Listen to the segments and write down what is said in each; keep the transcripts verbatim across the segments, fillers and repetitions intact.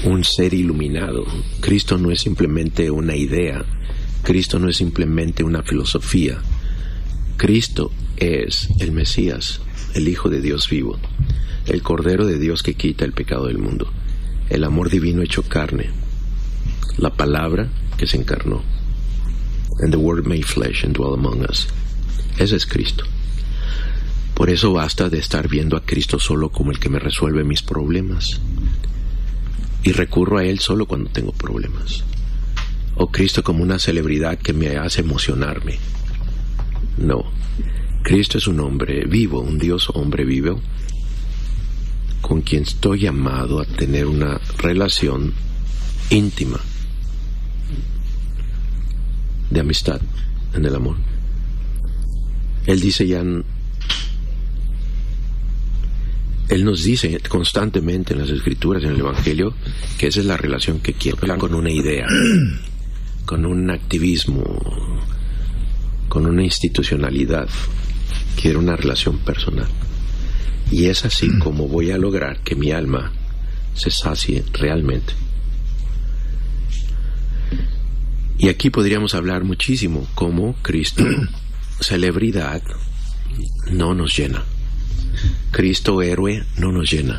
un ser iluminado. Cristo no es simplemente una idea. Cristo no es simplemente una filosofía. Cristo es el Mesías, el Hijo de Dios vivo, el Cordero de Dios que quita el pecado del mundo, el amor divino hecho carne, la palabra que se encarnó. And the word made flesh and dwell among us. Ese es Cristo. Por eso basta de estar viendo a Cristo solo como el que me resuelve mis problemas. Y recurro a Él solo cuando tengo problemas. O Cristo como una celebridad que me hace emocionarme. No. Cristo es un hombre vivo, un Dios hombre vivo, con quien estoy llamado a tener una relación íntima de amistad en el amor. Él dice ya, Él nos dice constantemente en las Escrituras, en el Evangelio, que esa es la relación que quiero, con una idea, con un activismo, con una institucionalidad. Quiero una relación personal. Y es así como voy a lograr que mi alma se sacie realmente. Y aquí podríamos hablar muchísimo cómo Cristo, celebridad, no nos llena. Cristo, héroe, no nos llena.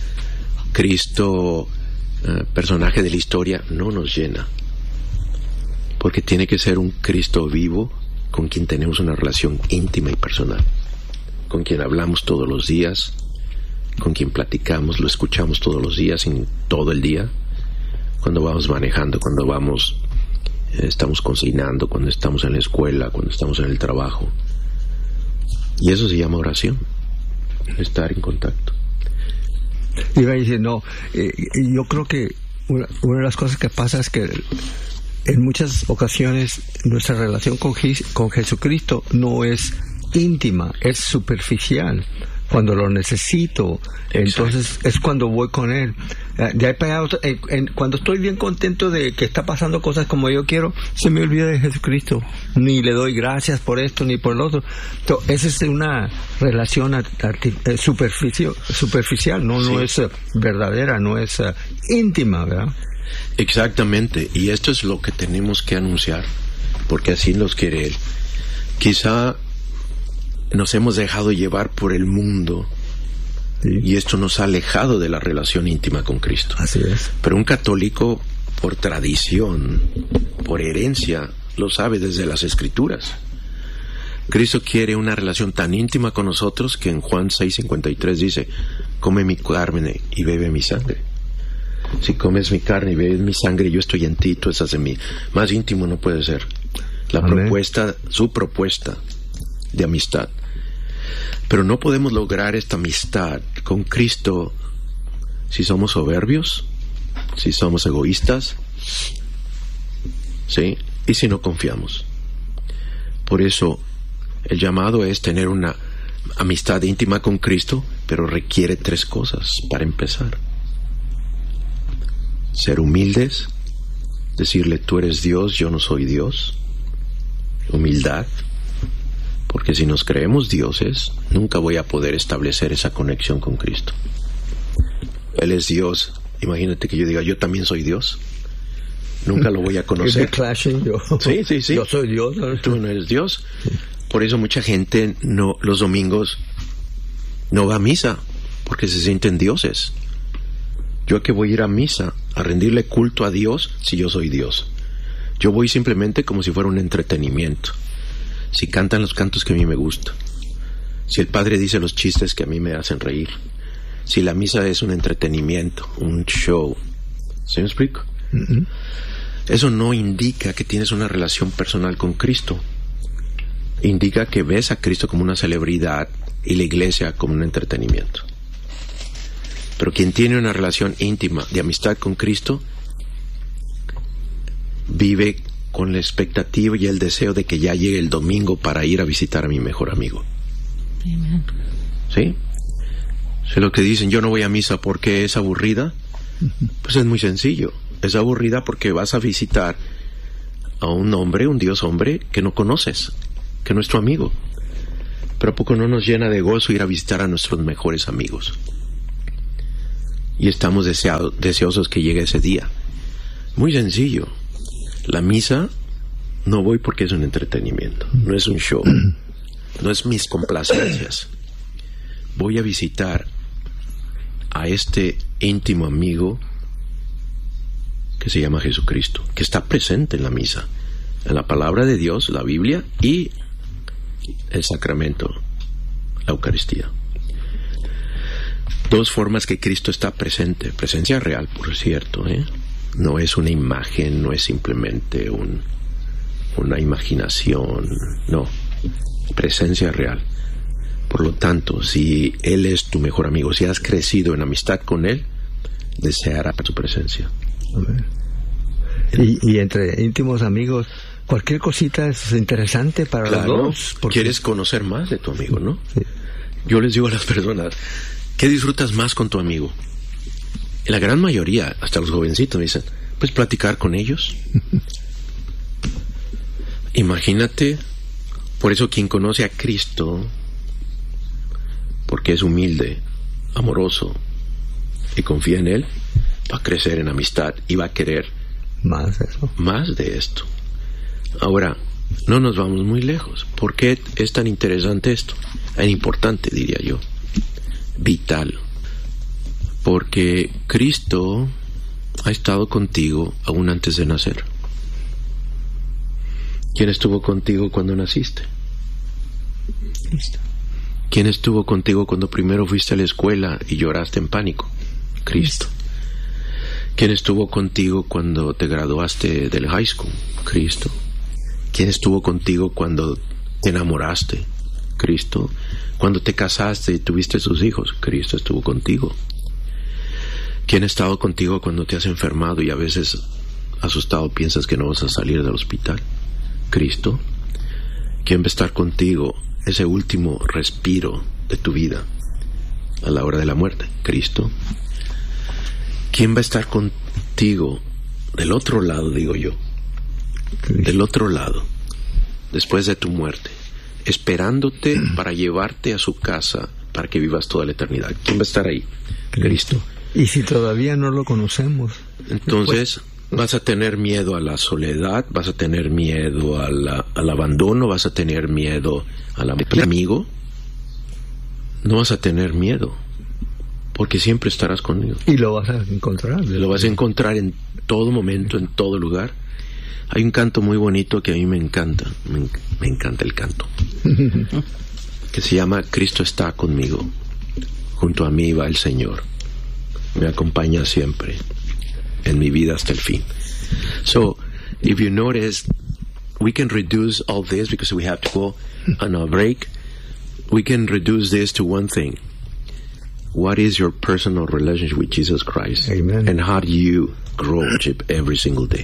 Cristo, eh, personaje de la historia, no nos llena. Porque tiene que ser un Cristo vivo con quien tenemos una relación íntima y personal, con quien hablamos todos los días, con quien platicamos, lo escuchamos todos los días, en todo el día, cuando vamos manejando, cuando vamos, eh, estamos cocinando, cuando estamos en la escuela, cuando estamos en el trabajo. Y eso se llama oración, estar en contacto. Iba a decir, no, eh, yo creo que una, una de las cosas que pasa es que en muchas ocasiones nuestra relación con, con Jesucristo no es íntima, es superficial. Cuando lo necesito, exacto, entonces es cuando voy con Él. De ahí para allá, en, en, cuando estoy bien contento de que está pasando cosas como yo quiero, se me olvida de Jesucristo. Ni le doy gracias por esto ni por lo otro. Entonces, esa es una relación arti- superficio, superficial, no, sí, no es uh, verdadera, no es uh, íntima, ¿verdad? Exactamente, y esto es lo que tenemos que anunciar, porque así nos quiere Él. Quizá nos hemos dejado llevar por el mundo, sí, y esto nos ha alejado de la relación íntima con Cristo. Así es. Pero un católico, por tradición, por herencia, lo sabe desde las Escrituras. Cristo quiere una relación tan íntima con nosotros que en Juan seis cincuenta y tres dice: come mi carne y bebe mi sangre. Si comes mi carne y bebes mi sangre, yo estoy en ti, tú estás en mí. Más íntimo no puede ser. La Amén. propuesta, su propuesta de amistad. Pero no podemos lograr esta amistad con Cristo si somos soberbios, si somos egoístas, ¿sí? Y si no confiamos. Por eso el llamado es tener una amistad íntima con Cristo, pero requiere tres cosas para empezar. Ser humildes, decirle: tú eres Dios, yo no soy Dios. Humildad, porque si nos creemos dioses, nunca voy a poder establecer esa conexión con Cristo. Él es Dios, imagínate que yo diga: yo también soy Dios. Nunca lo voy a conocer. Sí, sí, sí. Yo soy Dios. Tú no eres Dios. Por eso mucha gente no, los domingos no va a misa, porque se sienten dioses. ¿Yo a qué voy a ir a misa? A rendirle culto a Dios si yo soy Dios. Yo voy simplemente como si fuera un entretenimiento. Si cantan los cantos que a mí me gustan, si el padre dice los chistes que a mí me hacen reír, si la misa es un entretenimiento, un show, ¿se me explico? Uh-huh. Eso no indica que tienes una relación personal con Cristo. Indica que ves a Cristo como una celebridad y la iglesia como un entretenimiento. Pero quien tiene una relación íntima de amistad con Cristo vive con la expectativa y el deseo de que ya llegue el domingo para ir a visitar a mi mejor amigo. Amen. ¿Sí? Si lo que dicen: yo no voy a misa porque es aburrida, pues es muy sencillo. Es aburrida porque vas a visitar a un hombre, un Dios hombre que no conoces, que no es tu amigo. Pero ¿a poco no nos llena de gozo ir a visitar a nuestros mejores amigos? y estamos deseado, deseosos que llegue ese día. Muy sencillo. La misa no voy porque es un entretenimiento, no es un show, no es mis complacencias. Voy a visitar a este íntimo amigo que se llama Jesucristo, que está presente en la misa, en la palabra de Dios, la Biblia y el sacramento, la Eucaristía. Dos formas que Cristo está presente. Presencia real, por cierto, ¿eh? No es una imagen, no es simplemente un, una imaginación, no, presencia real. Por lo tanto, si Él es tu mejor amigo, si has crecido en amistad con Él, deseará su presencia. Amén. Y, y entre íntimos amigos, cualquier cosita es interesante para claro, los dos. Porque quieres conocer más de tu amigo, ¿no? Sí. Yo les digo a las personas, ¿qué disfrutas más con tu amigo? La gran mayoría, hasta los jovencitos, me dicen, pues platicar con ellos. Imagínate, por eso quien conoce a Cristo, porque es humilde, amoroso y confía en Él, va a crecer en amistad y va a querer más de eso. Más de esto. Ahora, no nos vamos muy lejos. ¿Por qué es tan interesante esto? Es importante, diría yo. Vital. Porque Cristo ha estado contigo aún antes de nacer. ¿Quién estuvo contigo cuando naciste? Cristo. ¿Quién estuvo contigo cuando primero fuiste a la escuela y lloraste en pánico? Cristo. ¿Quién estuvo contigo cuando te graduaste del high school? Cristo. ¿Quién estuvo contigo cuando te enamoraste? Cristo. Cuando te casaste y tuviste sus hijos, Cristo estuvo contigo. ¿Quién ha estado contigo cuando te has enfermado y a veces asustado piensas que no vas a salir del hospital? Cristo. ¿Quién va a estar contigo ese último respiro de tu vida a la hora de la muerte? Cristo. ¿Quién va a estar contigo del otro lado, digo yo? Cristo. Del otro lado, después de tu muerte, esperándote para llevarte a su casa para que vivas toda la eternidad. ¿Quién va a estar ahí? Cristo. Cristo. Y si todavía no lo conocemos, entonces pues, vas a tener miedo a la soledad, vas a tener miedo a la, al abandono, vas a tener miedo al amigo. No vas a tener miedo, porque siempre estarás conmigo. Y lo vas a encontrar. Lo vas a encontrar en todo momento, en todo lugar. Hay un canto muy bonito que a mí me encanta, me, me encanta el canto, que se llama Cristo está conmigo, junto a mí va el Señor, me acompaña siempre, en mi vida hasta el fin. So, if you notice, we can reduce all this because we have to go on a break. We can reduce this to one thing. What is your personal relationship with Jesus Christ? Amen. And how do you grow worship every single day?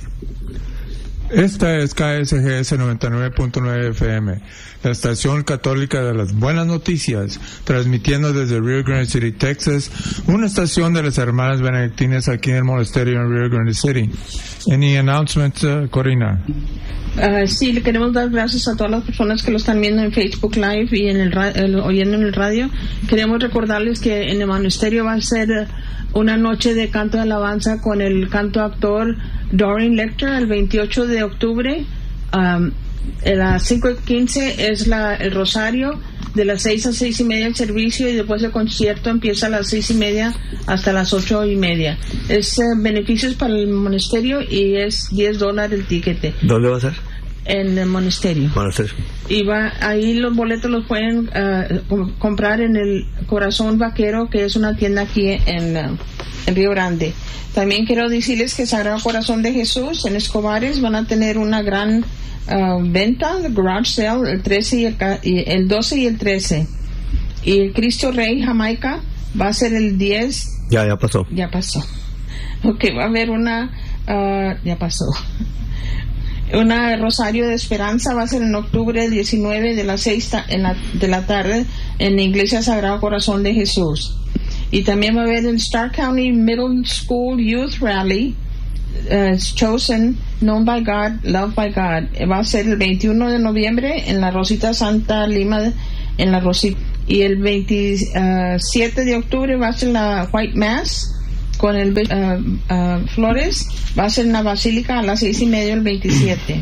Esta es K S G S noventa y nueve punto nueve F M, la estación católica de las buenas noticias, transmitiendo desde Rio Grande City, Texas, una estación de las hermanas benedictinas aquí en el monasterio en Rio Grande City. Any announcements, uh, Corina? Uh, sí, le queremos dar gracias a todas las personas que lo están viendo en Facebook Live y en el, ra- el oyendo en el radio. Queremos recordarles que en el monasterio va a ser una noche de canto de alabanza con el canto actor Doreen Lecter el veintiocho de octubre. Um, a las cinco y quince es la, el rosario, de las seis a seis y media el servicio, y después el concierto empieza a las seis y media hasta las ocho y media. Es eh, beneficios para el monasterio y es diez dólares el tiquete. ¿Dónde va a ser? En el monasterio. Monasterio. Y va, ahí los boletos los pueden uh, comprar en el Corazón Vaquero, que es una tienda aquí en, uh, en Río Grande. También quiero decirles que Sagrado Corazón de Jesús en Escobares van a tener una gran uh, venta, garage sale, el trece y el, y el doce y el trece. Y el Cristo Rey Jamaica va a ser el diez. Ya, ya pasó. Ya pasó. Ok, va a haber una, uh, ya pasó. Una Rosario de Esperanza va a ser en octubre diecinueve de las seis ta- en la, de la tarde en la Iglesia Sagrado Corazón de Jesús. Y también va a haber el Stark County Middle School Youth Rally, uh, Chosen, Known by God, Loved by God. Va a ser el veintiuno de noviembre en la Rosita Santa Lima, en la Rosita, Y el veintisiete de octubre va a ser la White Mass con el uh, uh, Flores. Va a ser en la Basílica a las seis y media el veintisiete.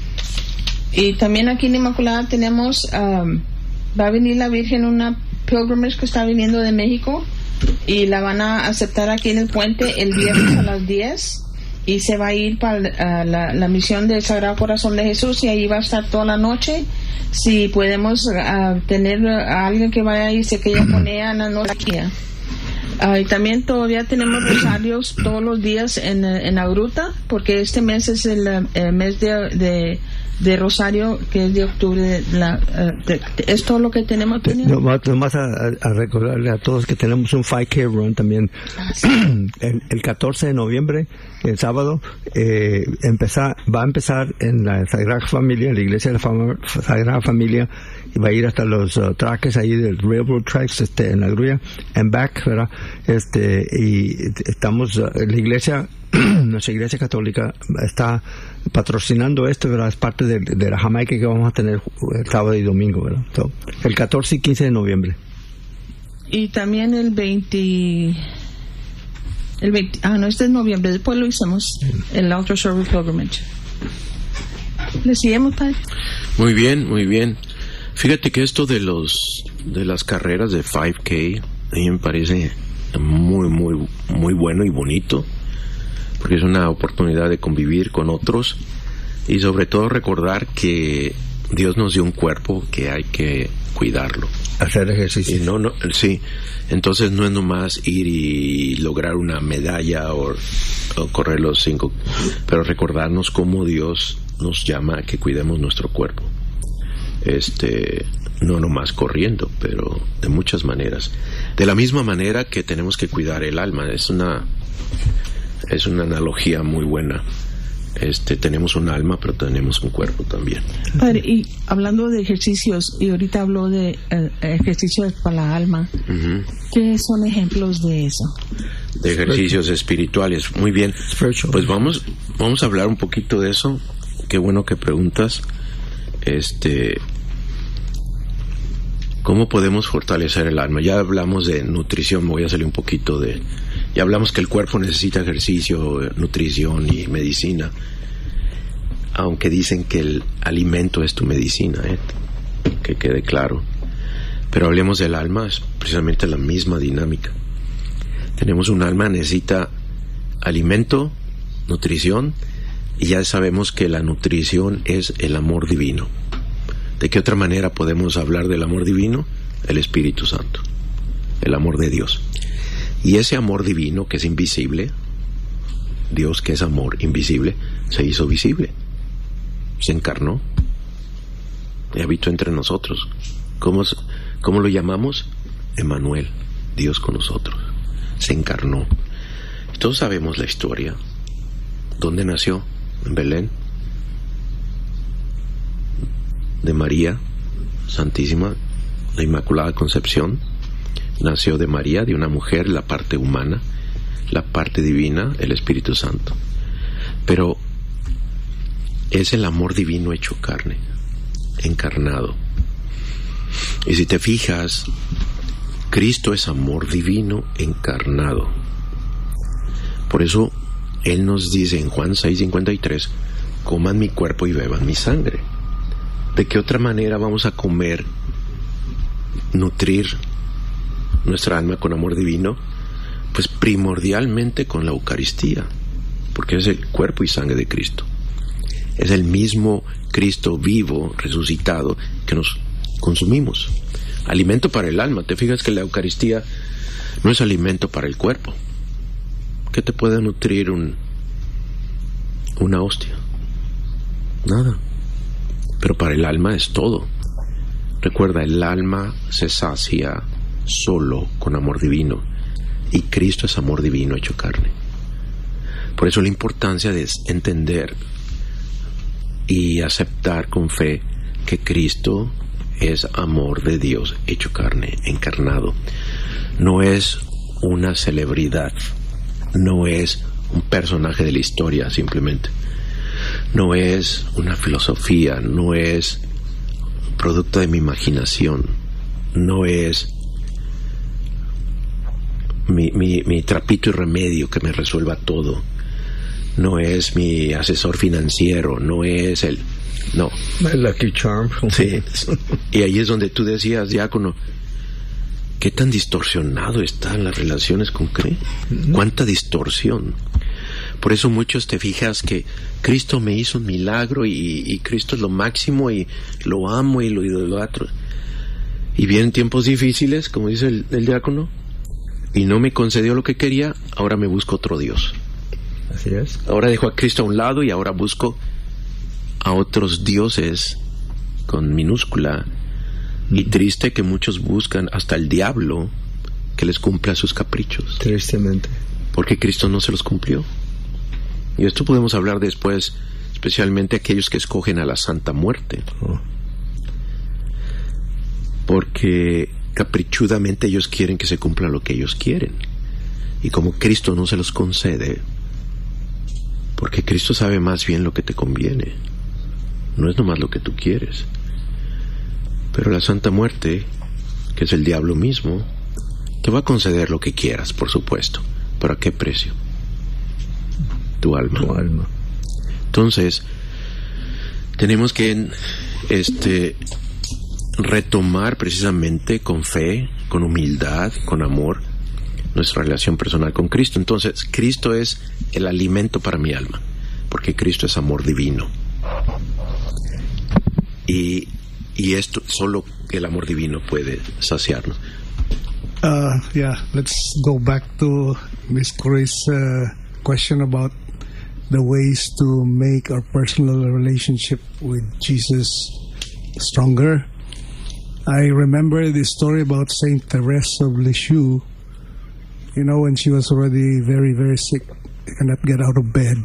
Y también aquí en Inmaculada tenemos, um, va a venir la Virgen, una pilgrimage que está viniendo de México, y la van a aceptar aquí en el puente el viernes a las diez, y se va a ir para uh, la, la misión del Sagrado Corazón de Jesús, y ahí va a estar toda la noche. Si podemos uh, tener a alguien que vaya y se quede con ella en la noche aquí. Uh, y también todavía tenemos rosarios todos los días en, en la gruta, porque este mes es el, el mes de, de, de rosario, que es de octubre. De la, uh, de, de, ¿Es todo lo que tenemos? No, nomás a, a recordarle a todos que tenemos un cinco K run también. Ah, sí. el, el catorce de noviembre, el sábado, eh, empezar, va a empezar en la Sagrada Familia, en la iglesia de la Fam- Sagrada Familia, y va a ir hasta los uh, traques ahí del Railroad Tracks, este, en la grulla, and back, ¿verdad? Este, y estamos, uh, la iglesia, nuestra iglesia católica está patrocinando esto, ¿verdad? Es parte de, de la Jamaica que vamos a tener el sábado y domingo, ¿verdad? So, el catorce y quince de noviembre. Y también el veinte... El veinte, ah, no, este es noviembre, después lo hicimos, el Outer Shore Pilgrimage. ¿Le seguimos, padre? Muy bien, muy bien. Fíjate que esto de los de las carreras de cinco K a mí me parece muy, muy, muy bueno y bonito, porque es una oportunidad de convivir con otros y sobre todo recordar que Dios nos dio un cuerpo que hay que cuidarlo. Hacer ejercicio. Y no, no, sí. Entonces no es nomás ir y lograr una medalla o, o correr los cinco, pero recordarnos cómo Dios nos llama a que cuidemos nuestro cuerpo. Este, no nomás corriendo, pero de muchas maneras. De la misma manera que tenemos que cuidar el alma. Es una, es una analogía muy buena. Este, tenemos un alma, pero tenemos un cuerpo también. Padre, y hablando de ejercicios, y ahorita habló de eh, ejercicios para la alma, uh-huh. ¿Qué son ejemplos de eso? De ejercicios espirituales. Muy bien. Pues vamos, vamos a hablar un poquito de eso. Qué bueno que preguntas. Este, ¿cómo podemos fortalecer el alma? Ya hablamos de nutrición, me voy a salir un poquito de... Ya hablamos que el cuerpo necesita ejercicio, nutrición y medicina, aunque dicen que el alimento es tu medicina, ¿eh? Que quede claro. Pero hablemos del alma, es precisamente la misma dinámica. Tenemos un alma, necesita alimento, nutrición, y ya sabemos que la nutrición es el amor divino. ¿De qué otra manera podemos hablar del amor divino? El Espíritu Santo, el amor de Dios. Y ese amor divino que es invisible, Dios que es amor invisible, se hizo visible, se encarnó y habitó entre nosotros. ¿Cómo, cómo lo llamamos? Emmanuel, Dios con nosotros. Se encarnó. Todos sabemos la historia. ¿Dónde nació? En Belén, de María Santísima, la Inmaculada Concepción. Nació de María, de una mujer, la parte humana, la parte divina, el Espíritu Santo. Pero es el amor divino hecho carne, encarnado. Y si te fijas, Cristo es amor divino encarnado. Por eso Él nos dice en Juan seis cincuenta y tres, coman mi cuerpo y beban mi sangre. ¿De qué otra manera vamos a comer, nutrir nuestra alma con amor divino? Pues primordialmente con la Eucaristía, porque es el cuerpo y sangre de Cristo. Es el mismo Cristo vivo, resucitado, que nos consumimos. Alimento para el alma. Te fijas que la Eucaristía no es alimento para el cuerpo. ¿Qué te puede nutrir un, una hostia? Nada. Pero para el alma es todo. Recuerda, el alma se sacia solo con amor divino, y Cristo es amor divino hecho carne. Por eso la importancia de entender y aceptar con fe que Cristo es amor de Dios hecho carne, encarnado. No es una celebridad, no es un personaje de la historia simplemente, no es una filosofía, no es producto de mi imaginación. no es mi, mi, mi trapito y remedio que me resuelva todo, no es mi asesor financiero, no es el... No. My lucky charm. Sí. Y ahí es donde tú decías, diácono, ¿qué tan distorsionado están las relaciones con Cristo? ¿Cuánta distorsión? Por eso muchos te fijas que Cristo me hizo un milagro y, y Cristo es lo máximo y lo amo y lo idolatro. Y vienen tiempos difíciles, como dice el, el diácono, y no me concedió lo que quería, ahora me busco otro Dios. Así es. Ahora dejo a Cristo a un lado y ahora busco a otros dioses con minúscula. Y triste que muchos buscan hasta el diablo que les cumpla sus caprichos. Tristemente. Porque Cristo no se los cumplió. Y esto podemos hablar después, especialmente aquellos que escogen a la Santa Muerte. Oh. Porque caprichudamente ellos quieren que se cumpla lo que ellos quieren. Y como Cristo no se los concede, porque Cristo sabe más bien lo que te conviene. No es nomás lo que tú quieres. Pero la Santa Muerte, que es el diablo mismo, te va a conceder lo que quieras, por supuesto. ¿Pero a qué precio? Tu alma. Tu alma. Entonces, tenemos que este, retomar precisamente con fe, con humildad, con amor, nuestra relación personal con Cristo. Entonces, Cristo es el alimento para mi alma, porque Cristo es amor divino. Y, y esto, solo el amor divino puede saciarnos. Uh, yeah, let's go back to Miss Corey's uh, question about the ways to make our personal relationship with Jesus stronger. I remember the story about Saint Therese of Lisieux. You know, when she was already very, very sick, cannot get out of bed.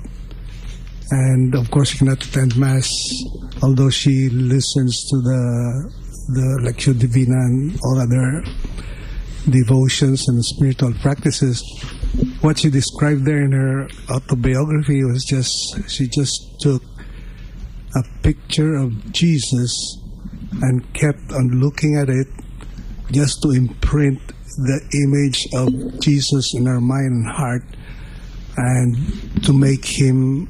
And of course, she cannot attend Mass, although she listens to the the Lectio Divina and all other devotions and spiritual practices. What she described there in her autobiography was just, she just took a picture of Jesus and kept on looking at it just to imprint the image of Jesus in her mind and heart, and to make him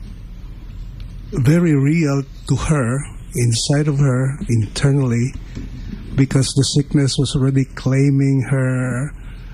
very real to her, inside of her, internally, because the sickness was already claiming her,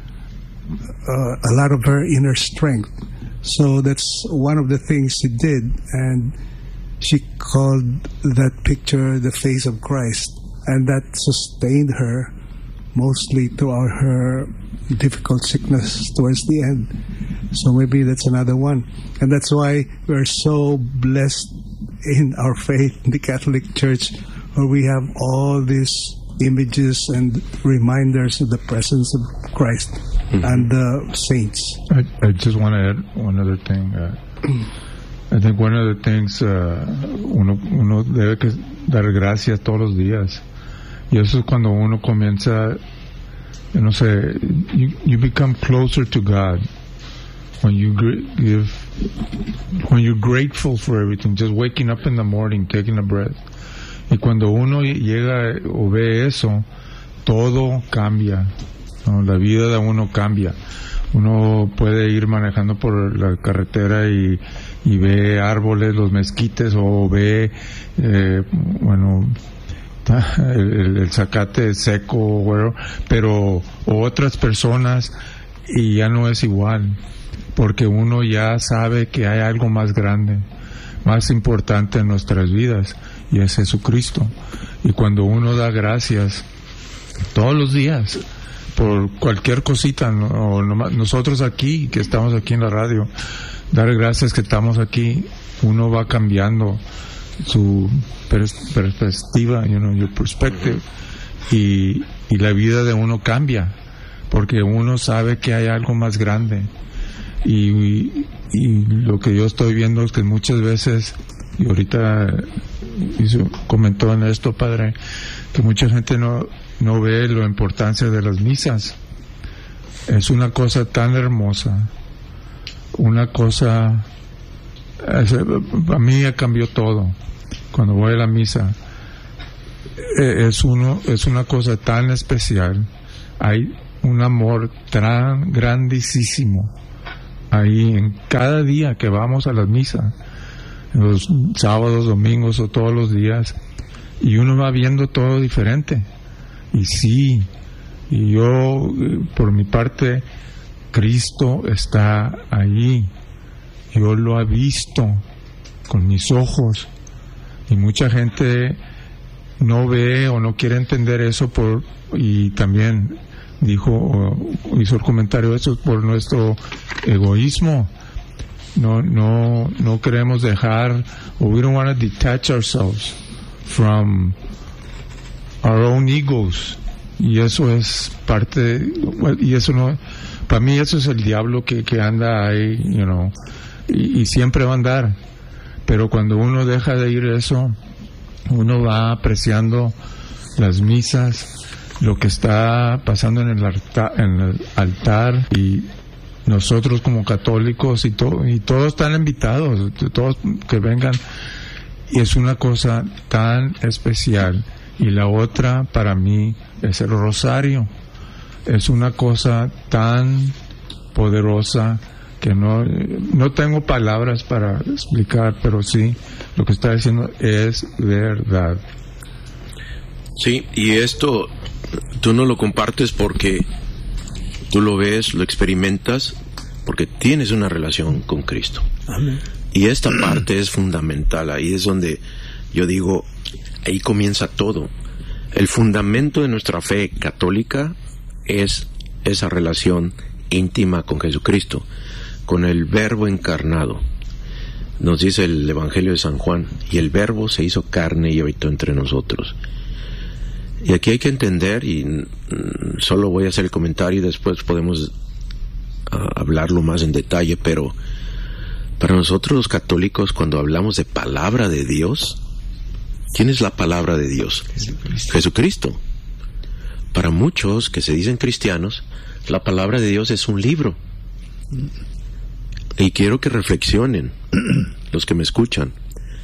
uh, a lot of her inner strength. So that's one of the things she did, and she called that picture the face of Christ, and that sustained her mostly throughout her difficult sickness towards the end. So maybe that's another one. And that's why we're so blessed in our faith in the Catholic Church, where we have all these images and reminders of the presence of Christ mm-hmm. and the saints. I, I just want to add one other thing. Uh, I think one of the things uh, uno, uno debe que dar gracias todos los días. Y eso es cuando uno comienza, no sé, you, you become closer to God when you give, when you're grateful for everything, just waking up in the morning, taking a breath. Y cuando uno llega o ve eso, todo cambia, ¿no? La vida de uno cambia. Uno puede ir manejando por la carretera y, y ve árboles, los mezquites, o ve, eh, bueno, el, el zacate seco, bueno, pero otras personas, y ya no es igual, porque uno ya sabe que hay algo más grande, más importante en nuestras vidas, y es Jesucristo. Y cuando uno da gracias todos los días por cualquier cosita, ¿no? O nosotros aquí, que estamos aquí en la radio, dar gracias que estamos aquí, uno va cambiando su pers- perspectiva, you know, your perspective, y, y la vida de uno cambia, porque uno sabe que hay algo más grande. Y, y, y lo que yo estoy viendo es que muchas veces, y ahorita hizo, comentó en esto, padre, que mucha gente no, no ve la importancia de las misas. Es una cosa tan hermosa, una cosa, es, a mí ya cambió todo. Cuando voy a la misa, eh, es uno es una cosa tan especial. Hay un amor tan grandísimo ahí en cada día que vamos a la misa, los sábados, domingos o todos los días, y uno va viendo todo diferente. Y sí, y yo por mi parte, Cristo está ahí, yo lo he visto con mis ojos, y mucha gente no ve o no quiere entender eso, por y también dijo o hizo el comentario, eso por nuestro egoísmo. No no no queremos dejar, or we don't want to detach ourselves from our own egos, y eso es parte, y eso no, para mí eso es el diablo que, que anda ahí, you know, y, y siempre va a andar. Pero cuando uno deja de ir eso, uno va apreciando las misas, lo que está pasando en el altar, en el altar, y nosotros como católicos y todo, y todos están invitados, todos que vengan, y es una cosa tan especial. Y la otra para mí es el rosario, es una cosa tan poderosa que no no tengo palabras para explicar, pero sí, lo que está diciendo es verdad. Sí, y esto tú no lo compartes porque tú lo ves, lo experimentas, porque tienes una relación con Cristo. Amén. Y esta parte es fundamental, ahí es donde yo digo, ahí comienza todo. El fundamento de nuestra fe católica es esa relación íntima con Jesucristo, con el Verbo encarnado. Nos dice el Evangelio de San Juan, y el Verbo se hizo carne y habitó entre nosotros. Y aquí hay que entender, y mm, solo voy a hacer el comentario y después podemos uh, hablarlo más en detalle, pero para nosotros los católicos, cuando hablamos de palabra de Dios, ¿quién es la palabra de Dios? Jesucristo. Jesucristo. Para muchos que se dicen cristianos, la palabra de Dios es un libro. Y quiero que reflexionen, los que me escuchan.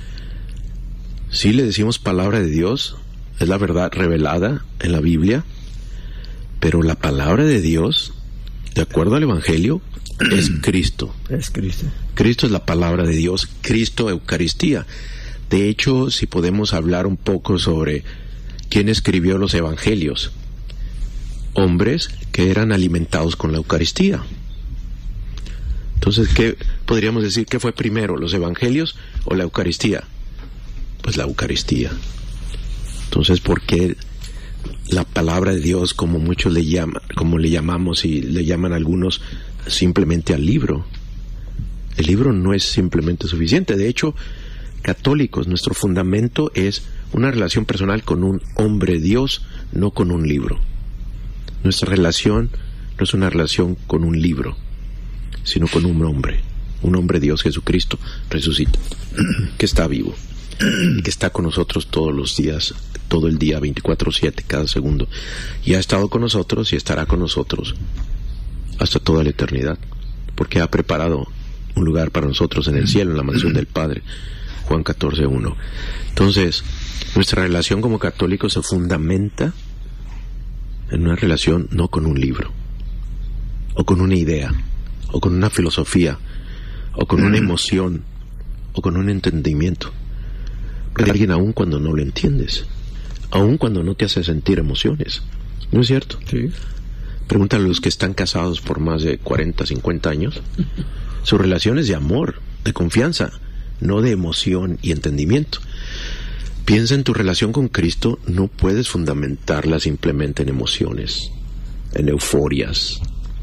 Sí le decimos palabra de Dios, es la verdad revelada en la Biblia, pero la palabra de Dios, de acuerdo al Evangelio, es Cristo. Es Cristo. Cristo es la palabra de Dios, Cristo Eucaristía. De hecho, si podemos hablar un poco sobre quién escribió los Evangelios, hombres que eran alimentados con la Eucaristía. Entonces, ¿qué podríamos decir que fue primero, los Evangelios o la Eucaristía? Pues la Eucaristía. Entonces, ¿por qué la palabra de Dios, como muchos le llaman, como le llamamos y le llaman algunos, simplemente al libro? El libro no es simplemente suficiente. De hecho, católicos, nuestro fundamento es una relación personal con un hombre Dios, no con un libro. Nuestra relación no es una relación con un libro, sino con un hombre, un hombre Dios, Jesucristo resucitado, que está vivo y que está con nosotros todos los días, todo el día, veinticuatro siete, cada segundo, y ha estado con nosotros y estará con nosotros hasta toda la eternidad, porque ha preparado un lugar para nosotros en el cielo, en la mansión del Padre. Juan catorce uno. Entonces, nuestra relación como católicos se fundamenta en una relación no con un libro, o con una idea, o con una filosofía, o con una emoción, o con un entendimiento de alguien, aun cuando no lo entiendes, aun cuando no te hace sentir emociones. ¿No es cierto? Sí. Pregúntale a los que están casados por más de cuarenta, cincuenta años. Su relación es de amor, de confianza, no de emoción y entendimiento. Piensa en tu relación con Cristo, no puedes fundamentarla simplemente en emociones, en euforias.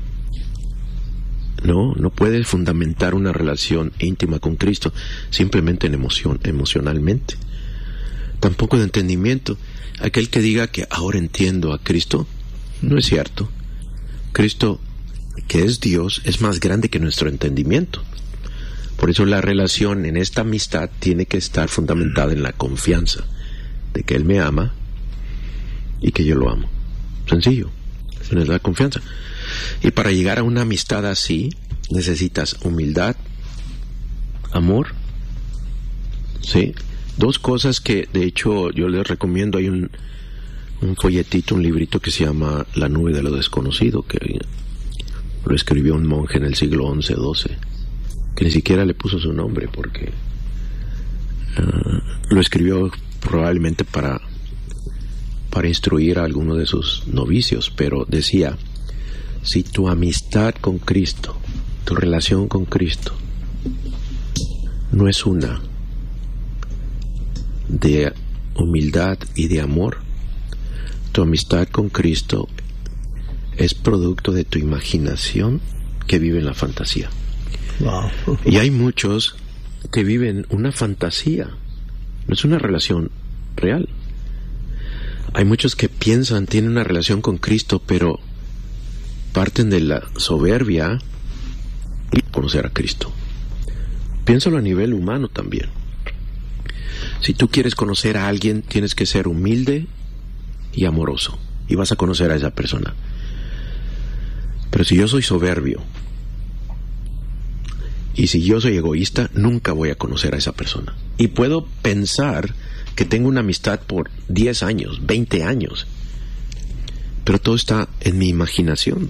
No, no puedes fundamentar una relación íntima con Cristo simplemente en emoción, emocionalmente. Tampoco de entendimiento. Aquel que diga que ahora entiendo a Cristo, no es cierto. Cristo, que es Dios, es más grande que nuestro entendimiento. Por eso la relación en esta amistad tiene que estar fundamentada en la confianza de que Él me ama y que yo lo amo. Sencillo, es la confianza. Y para llegar a una amistad así, necesitas humildad, amor, ¿sí? Dos cosas que, de hecho, yo les recomiendo. Hay un, un folletito, un librito que se llama La nube de lo desconocido, que lo escribió un monje en el siglo once, doce, que ni siquiera le puso su nombre, porque uh, lo escribió probablemente para, para instruir a alguno de sus novicios, pero decía: si tu amistad con Cristo, tu relación con Cristo, no es una de humildad y de amor, tu amistad con Cristo es producto de tu imaginación que vive en la fantasía. Wow. Y hay muchos que viven una fantasía, no es una relación real. Hay muchos que piensan, tienen una relación con Cristo, pero parten de la soberbia y conocer a Cristo. Piénsalo a nivel humano también. Si tú quieres conocer a alguien, tienes que ser humilde y amoroso, y vas a conocer a esa persona. Pero si yo soy soberbio y si yo soy egoísta, nunca voy a conocer a esa persona. Y puedo pensar que tengo una amistad por diez años, veinte años, pero todo está en mi imaginación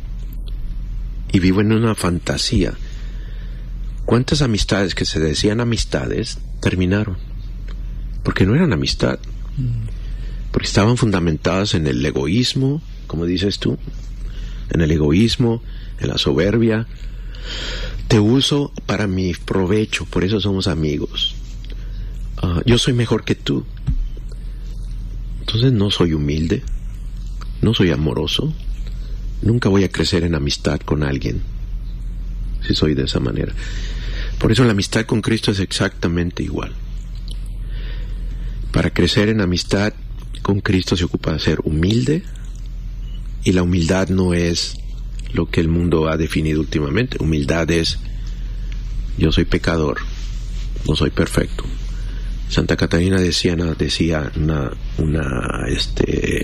y vivo en una fantasía. ¿Cuántas amistades que se decían amistades terminaron? Porque no eran amistad, porque estaban fundamentadas en el egoísmo, como dices tú, en el egoísmo, en la soberbia. Te uso para mi provecho, por eso somos amigos. Uh, yo soy mejor que tú. Entonces no soy humilde, no soy amoroso, nunca voy a crecer en amistad con alguien si soy de esa manera. Por eso la amistad con Cristo es exactamente igual. Para crecer en amistad con Cristo se ocupa de ser humilde, y la humildad no es lo que el mundo ha definido últimamente. Humildad es: yo soy pecador, no soy perfecto. Santa Catarina de Siena decía una, una, este,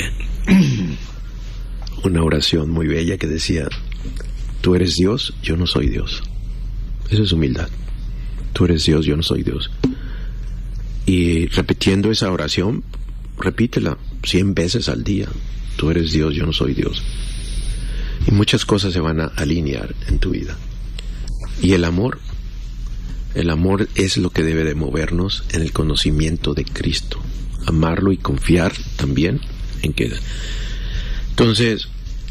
una oración muy bella que decía: tú eres Dios, yo no soy Dios. Eso es humildad. Tú eres Dios, yo no soy Dios. Y repitiendo esa oración, repítela cien veces al día. Tú eres Dios, yo no soy Dios. Y muchas cosas se van a alinear en tu vida. Y el amor, el amor es lo que debe de movernos en el conocimiento de Cristo. Amarlo y confiar también en que... Entonces,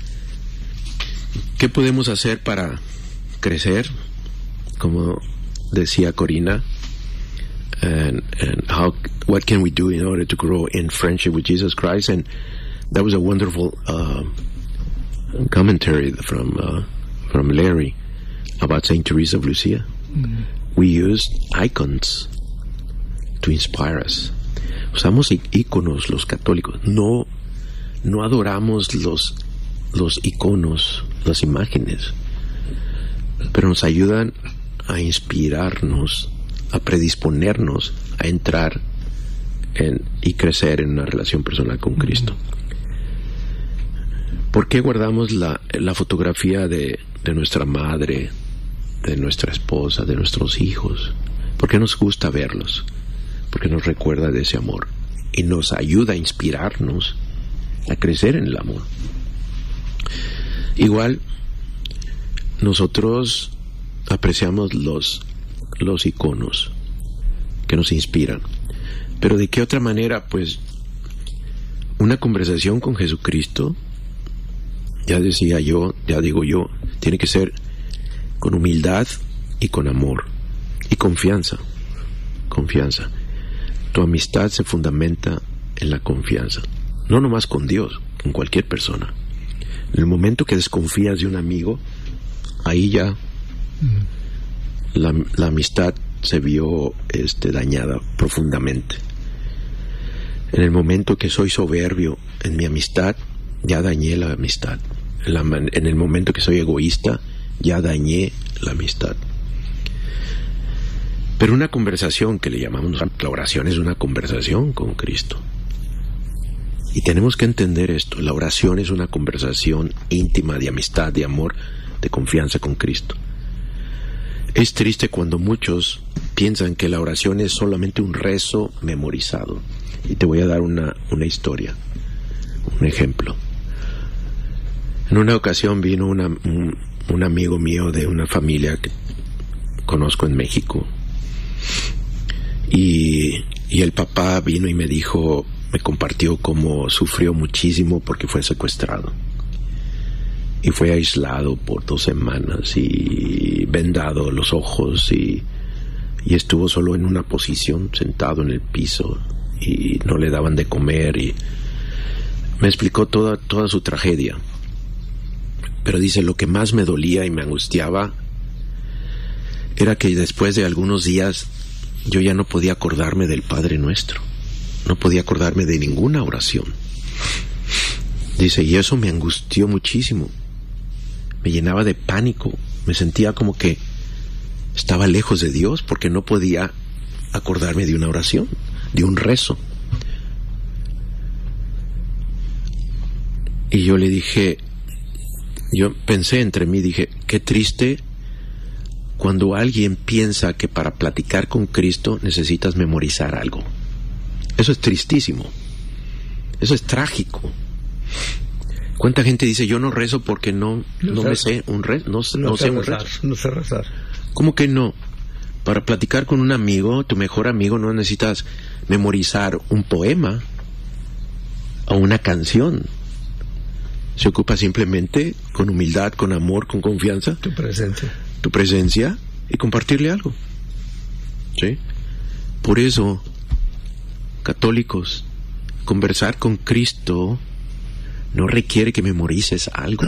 ¿qué podemos hacer para crecer? Como decía Corina, and, and how, what can we do in order to grow in friendship with Jesus Christ? And that was a wonderful uh, commentary from uh, from Larry about Saint Teresa of Lucia. Mm-hmm. We used icons to inspire us. Usamos iconos los católicos. No, no adoramos los los iconos, las imágenes, pero nos ayudan a inspirarnos, a predisponernos a entrar en, y crecer en una relación personal con Cristo. ¿Por qué guardamos la, la fotografía de, de nuestra madre, de nuestra esposa, de nuestros hijos? ¿Por qué nos gusta verlos? Porque nos recuerda de ese amor y nos ayuda a inspirarnos a crecer en el amor. Igual, nosotros apreciamos los, los iconos que nos inspiran, pero ¿de qué otra manera? Pues una conversación con Jesucristo, ya decía yo, ya digo yo, tiene que ser con humildad y con amor y confianza. Confianza. Tu amistad se fundamenta en la confianza, no nomás con Dios, con cualquier persona. En el momento que desconfías de un amigo, ahí ya la, la amistad se vio este, dañada profundamente. En el momento que soy soberbio en mi amistad, ya dañé la amistad. En, la, en el momento que soy egoísta, ya dañé la amistad. Pero una conversación que le llamamos, la oración es una conversación con Cristo. Y tenemos que entender esto, la oración es una conversación íntima de amistad, de amor, de confianza con Cristo. Es triste cuando muchos piensan que la oración es solamente un rezo memorizado. Y te voy a dar una, una historia, un ejemplo. En una ocasión vino una, un, un amigo mío de una familia que conozco en México. Y, y el papá vino y me dijo, me compartió cómo sufrió muchísimo porque fue secuestrado. Y fue aislado por dos semanas y vendado los ojos y, y estuvo solo en una posición, sentado en el piso, y no le daban de comer, y me explicó toda, toda su tragedia. Pero dice, lo que más me dolía y me angustiaba era que después de algunos días yo ya no podía acordarme del Padre Nuestro, no podía acordarme de ninguna oración. Dice, y eso me angustió muchísimo, me llenaba de pánico, me sentía como que estaba lejos de Dios porque no podía acordarme de una oración, de un rezo. Y yo le dije, yo pensé entre mí, dije, qué triste cuando alguien piensa que para platicar con Cristo necesitas memorizar algo. Eso es tristísimo, eso es trágico. ¿Cuánta gente dice, yo no rezo porque no, no, no me sé un rezo? No, no, no sé, sé un rezar, rezo. no sé rezar. ¿Cómo que no? Para platicar con un amigo, tu mejor amigo, no necesitas memorizar un poema o una canción. Se ocupa simplemente con humildad, con amor, con confianza. Tu presencia. Tu presencia y compartirle algo. ¿Sí? Por eso, católicos, conversar con Cristo no requiere que memorices algo.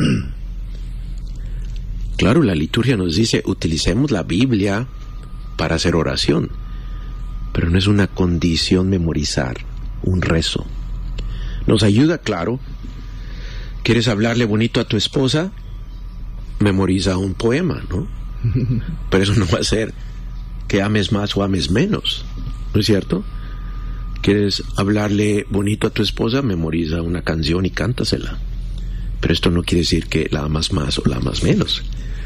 Claro, la liturgia nos dice, utilicemos la Biblia para hacer oración, pero no es una condición memorizar un rezo. Nos ayuda, claro. ¿Quieres hablarle bonito a tu esposa? Memoriza un poema, ¿no? Pero eso no va a ser que ames más o ames menos, ¿no es cierto? ¿Quieres hablarle bonito a tu esposa? Memoriza una canción y cántasela. Pero esto no quiere decir que la amas más o la amas menos.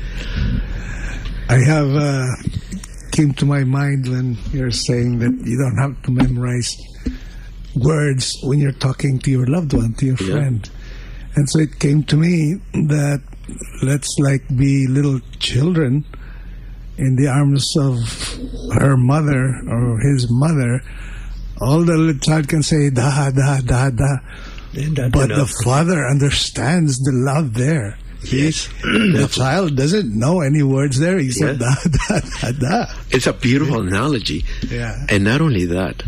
I have uh, came to my mind when you're saying that you don't have to memorize words when you're talking to your loved one, to your Yeah. friend. And so it came to me that let's like be little children in the arms of her mother or his mother. All the little child can say da da da da, but the father understands the love there. Yes. The child doesn't know any words there except Yeah. da da da da. It's a beautiful analogy. Yeah. And not only that,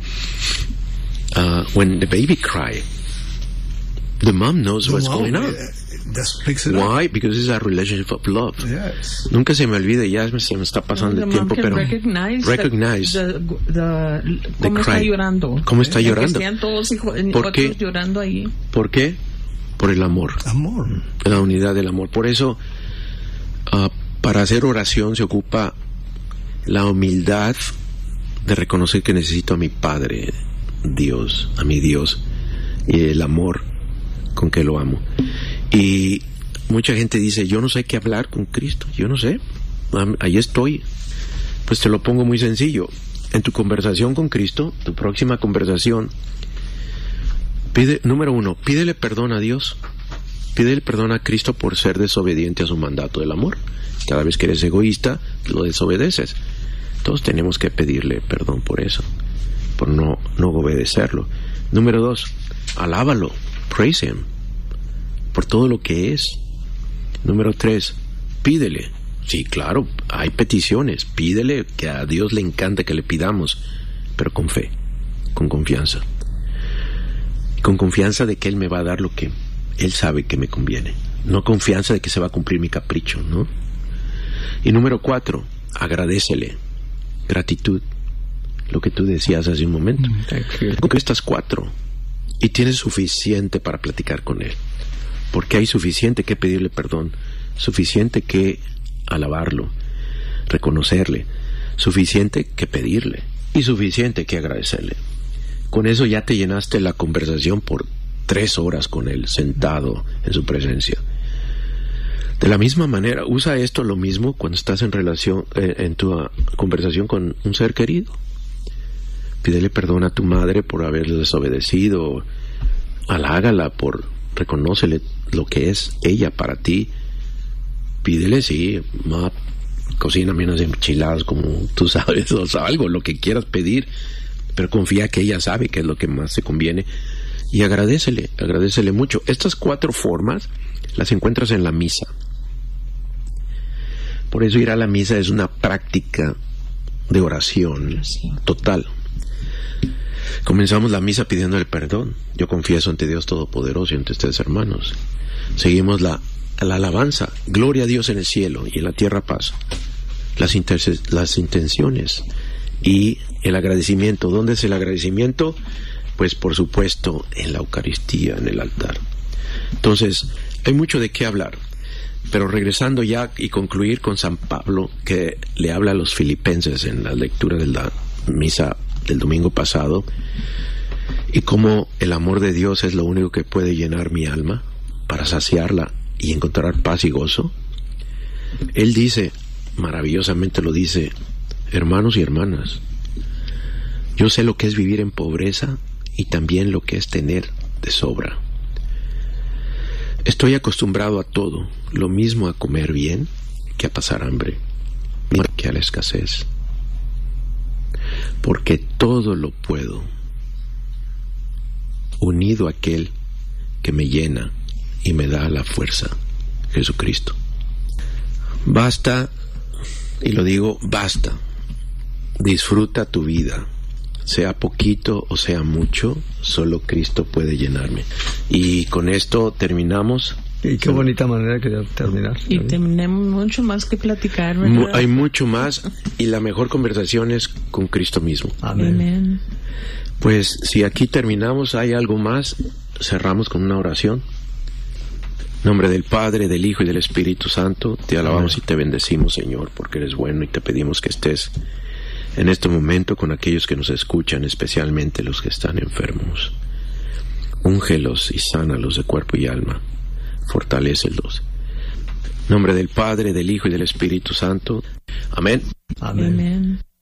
uh, when the baby cries, the mom knows what's Mom, going on. uh, Just picks it up. Why? Because it's a relationship of love. Yes. Nunca se me olvide, ya me- se me está pasando The el mom tiempo, can pero recognize, recognize the, the, the, cómo está cry. llorando. Cómo está El que llorando. estén todos hijos, ¿Por qué? otros llorando ahí. ¿Por qué? Por el amor, Amor. la unidad del amor. Por eso, ah, para hacer oración se ocupa la humildad de reconocer que necesito a mi Padre, Dios, a mi Dios, y el amor con que lo amo. Y mucha gente dice, yo no sé qué hablar con Cristo, yo no sé, Am- ahí estoy. Pues te lo pongo muy sencillo. En tu conversación con Cristo, tu próxima conversación, pide, número uno, pídele perdón a Dios, pídele perdón a Cristo por ser desobediente a su mandato del amor. Cada vez que eres egoísta, lo desobedeces. Todos tenemos que pedirle perdón por eso, por no, no obedecerlo. Número dos, alábalo, praise him, por todo lo que es. Número tres, pídele. Sí, claro, hay peticiones, pídele, que a Dios le encanta que le pidamos, pero con fe, con confianza. Con confianza de que Él me va a dar lo que Él sabe que me conviene. No confianza de que se va a cumplir mi capricho, ¿no? Y número cuatro, agradécele. Gratitud. Lo que tú decías hace un momento. Con estas cuatro, y tienes suficiente para platicar con Él. Porque hay suficiente que pedirle perdón, suficiente que alabarlo, reconocerle, suficiente que pedirle y suficiente que agradecerle. Con eso ya te llenaste la conversación por tres horas con Él, sentado en su presencia. De la misma manera, usa esto lo mismo cuando estás en relación, eh, en tu uh, conversación con un ser querido. Pídele perdón a tu madre por haberle desobedecido, halágala por, reconócele lo que es ella para ti. Pídele, sí, ma, cocíname unas enchiladas como tú sabes, o sea, algo, lo que quieras pedir, pero confía que ella sabe qué es lo que más te conviene y agradécele, agradécele mucho. Estas cuatro formas las encuentras en la misa. Por eso ir a la misa es una práctica de oración total. Comenzamos la misa pidiendo el perdón. Yo confieso ante Dios Todopoderoso y ante ustedes, hermanos. Seguimos la, la alabanza. Gloria a Dios en el cielo y en la tierra paz. Las, interse- las intenciones y el agradecimiento. ¿Dónde es el agradecimiento? Pues por supuesto en la Eucaristía, en el altar. Entonces, hay mucho de qué hablar. Pero regresando ya y concluir con San Pablo, que le habla a los filipenses en la lectura de la misa del domingo pasado, y cómo el amor de Dios es lo único que puede llenar mi alma para saciarla y encontrar paz y gozo. Él dice, maravillosamente lo dice, hermanos y hermanas, yo sé lo que es vivir en pobreza y también lo que es tener de sobra. Estoy acostumbrado a todo, lo mismo a comer bien que a pasar hambre, que a la escasez. Porque todo lo puedo, unido a aquel que me llena y me da la fuerza, Jesucristo. Basta, y lo digo, basta. Disfruta tu vida. Sea poquito o sea mucho, solo Cristo puede llenarme. Y con esto terminamos. Y qué bonita manera que terminar. Y tenemos mucho más que platicar, ¿verdad? Mu- hay mucho más, y la mejor conversación es con Cristo mismo. Amén. Amén. Pues si aquí terminamos, ¿hay algo más? Cerramos con una oración. En nombre del Padre, del Hijo y del Espíritu Santo, te alabamos Amén. Y te bendecimos, Señor, porque eres bueno, y te pedimos que estés en este momento con aquellos que nos escuchan, especialmente los que están enfermos. Úngelos y sánalos de cuerpo y alma. Fortalécelos. En nombre del Padre, del Hijo y del Espíritu Santo. Amén. Amén. Amén.